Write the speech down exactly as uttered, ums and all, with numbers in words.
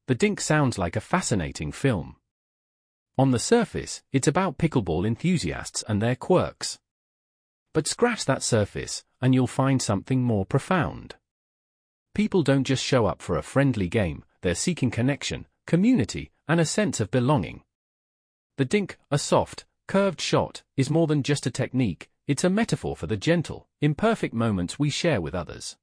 The Dink sounds like a fascinating film. On the surface, it's about pickleball enthusiasts and their quirks. But scratch that surface, and you'll find something more profound. People don't just show up for a friendly game, they're seeking connection, community, and a sense of belonging. The Dink, a soft, curved shot, is more than just a technique, it's a metaphor for the gentle, imperfect moments we share with others.